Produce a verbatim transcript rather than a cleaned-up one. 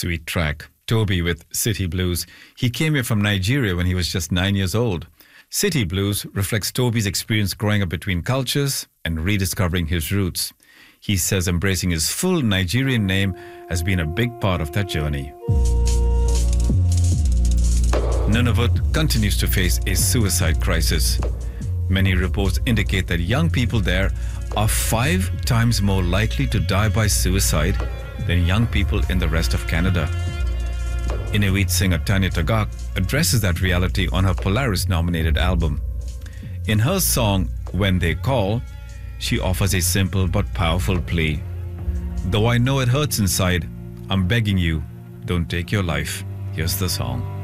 Sweet track. Toby with City Blues. He came here from Nigeria when he was just nine years old. City Blues reflects Toby's experience growing up between cultures and rediscovering his roots. He says embracing his full Nigerian name has been a big part of that journey. Nunavut continues to face a suicide crisis. Many reports indicate that young people there are five times more likely to die by suicide than young people in the rest of Canada. Inuit singer Tanya Tagaq addresses that reality on her Polaris-nominated album. In her song, When They Call, she offers a simple but powerful plea. Though I know it hurts inside, I'm begging you, don't take your life. Here's the song.